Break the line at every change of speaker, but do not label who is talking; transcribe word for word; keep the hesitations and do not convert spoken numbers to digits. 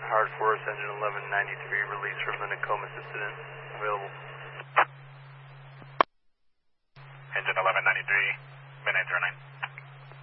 Hard Force, engine eleven ninety-three, release from the Nakoma incident. Available.
Engine eleven ninety-three, midnight zero nine.